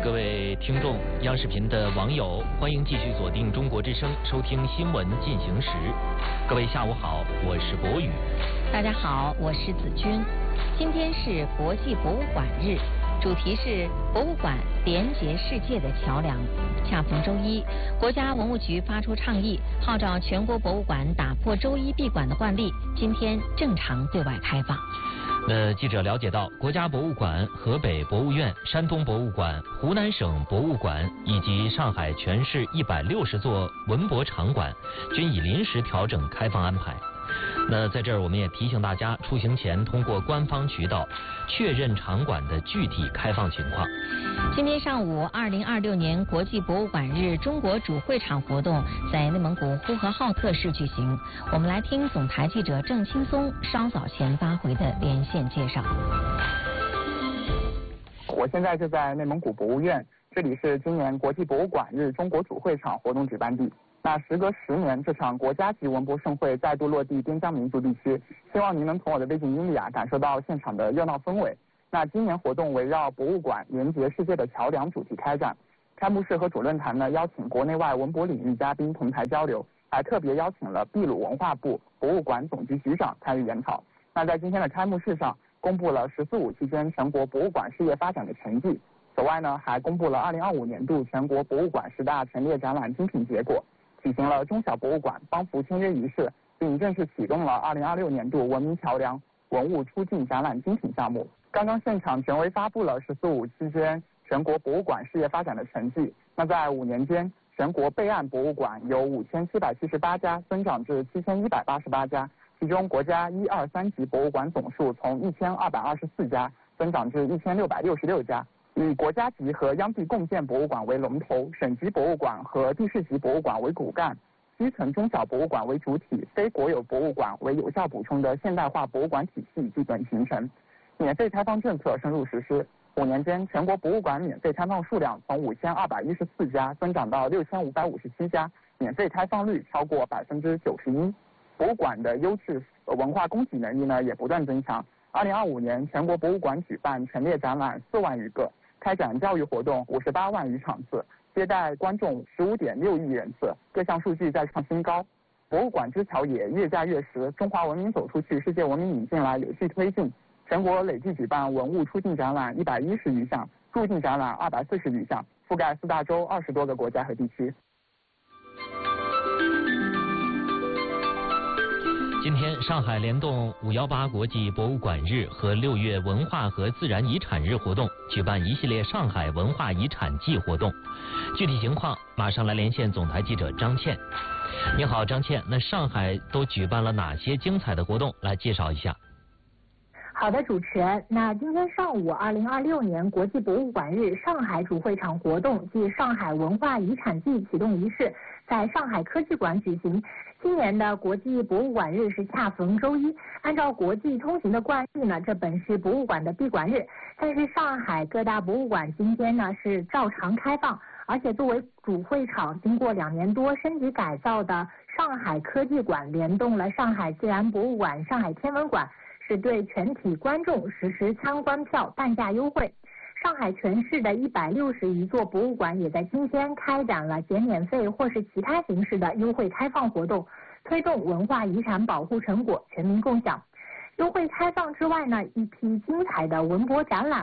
各位听众、央视频的网友，欢迎继续锁定中国之声，收听新闻进行时。各位下午好，我是博宇。 大家好，我是子君。今天是国际博物馆日，主题是博物馆连接世界的桥梁。恰逢周一，国家文物局发出倡议，号召全国博物馆打破周一闭馆的惯例，今天正常对外开放。 记者了解到，国家博物馆、河北博物院、山东博物馆、湖南省博物馆以及上海全市160座文博场馆均已临时调整开放安排。在这儿我们也提醒大家，出行前通过官方渠道确认场馆的具体开放情况。 今天上午，2026年国际博物馆日中国主会场活动在内蒙古呼和浩特市举行。我们来听总台记者郑青松稍早前发回的连线介绍。 我现在就在内蒙古博物院，这里是今年国际博物馆日中国主会场活动举办地。时隔10年，这场国家级文博盛会再度落地边疆民族地区，希望您能从我的背景音里感受到现场的热闹氛围。今年活动围绕博物馆连接世界的桥梁主题开展，开幕式和主论坛邀请国内外文博领域嘉宾同台交流，还特别邀请了秘鲁文化部博物馆总局局长参与研讨。在今天的开幕式上，公布了“14·5”期间全国博物馆事业发展的成绩。此外还公布了2025年度全国博物馆10大陈列展览精品结果，举行了中小博物馆帮扶签约仪式，并正式启动了2026年度文明桥梁文物出境展览精品项目。刚刚现场权威发布了“14·5”期间全国博物馆事业发展的成绩。在5年间，全国备案博物馆由5778家增长至7188家，其中国家1、2、3级博物馆总数从1224家增长至1666家。以国家级和央地共建博物馆为龙头，省级博物馆和地市级博物馆为骨干，基层中小博物馆为主体，非国有博物馆为有效补充的现代化博物馆体系基本形成。免费开放政策深入实施，5年间全国博物馆免费开放数量从5214家增长到6557家，免费开放率超过91%。博物馆的优质文化供给能力也不断增强。2025年全国博物馆举办陈列展览4万余个，开展教育活动58万余场次，接待观众15.6亿人次，各项数据再创新高。博物馆之桥也越架越实，中华文明走出去，世界文明引进来有序推进。全国累计举办文物出境展览110余项，入境展览240余项，覆盖4大洲20多个国家和地区。 今天，上海联动518国际博物馆日和6月文化和自然遗产日活动，举办一系列上海文化遗产季活动。具体情况，马上来连线总台记者张倩。你好，张倩，上海都举办了哪些精彩的活动？来介绍一下。 好的，主持人。今天上午，2026年国际博物馆日上海主会场活动暨上海文化遗产季启动仪式在上海科技馆举行。今年的国际博物馆日是恰逢周一，按照国际通行的惯例这本是博物馆的闭馆日，但是上海各大博物馆今天是照常开放，而且作为主会场，经过2年多升级改造的上海科技馆联动了上海自然博物馆、上海天文馆，是对全体观众实施参观票半价优惠。上海全市的160余座博物馆也在今天开展了减免费或是其他形式的优惠开放活动，推动文化遗产保护成果全民共享。优惠开放之外一批精彩的文博展览